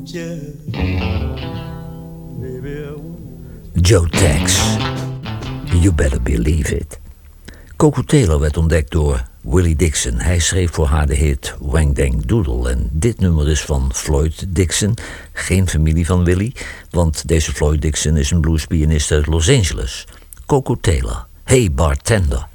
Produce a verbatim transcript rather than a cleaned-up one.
Joe Tex, You Better Believe It. Coco Taylor werd ontdekt door Willie Dixon. Hij schreef voor haar de hit Wang Dang Doodle. En dit nummer is van Floyd Dixon, geen familie van Willie, want deze Floyd Dixon is een bluespianist uit Los Angeles. Coco Taylor, Hey Bartender.